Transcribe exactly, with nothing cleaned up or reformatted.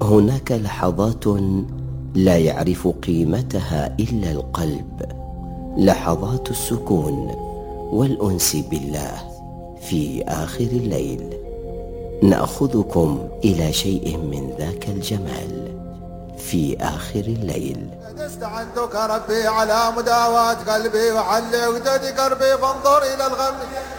هناك لحظات لا يعرف قيمتها إلا القلب، لحظات السكون والأنس بالله في آخر الليل. نأخذكم إلى شيء من ذاك الجمال في آخر الليل. استعنتك ربي على مداواة قلبي وحل عقدة قربي فانظر إلى الغم.